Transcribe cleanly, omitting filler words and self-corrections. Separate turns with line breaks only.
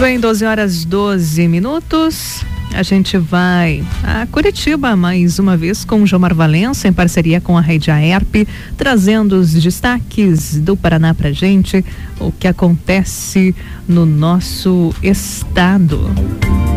bem, 12h12. A gente vai a Curitiba mais uma vez com o Jomar Valença, em parceria com a Rede Aerp, trazendo os destaques do Paraná pra gente, o que acontece no nosso estado.